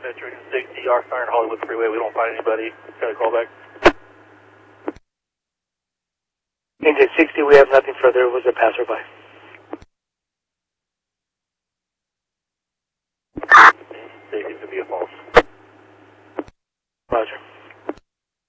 Dispatcher 60, Arc Iron Hollywood Freeway. We don't find anybody. Got a call back. Engine 60, we have nothing further. It was a passerby.